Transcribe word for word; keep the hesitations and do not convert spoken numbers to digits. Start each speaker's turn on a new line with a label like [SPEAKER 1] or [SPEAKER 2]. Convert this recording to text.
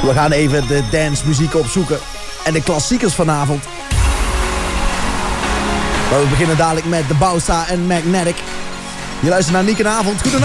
[SPEAKER 1] We gaan even de dancemuziek opzoeken. En de klassiekers vanavond. Maar we beginnen dadelijk met de Bouwsta en Magnetic. Je luistert naar Niek en Avond. Goedenavond.